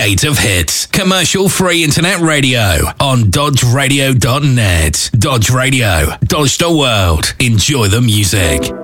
8 of hits. Commercial-free internet radio on dodgeradio.net. Dodge Radio. Dodge the world. Enjoy the music.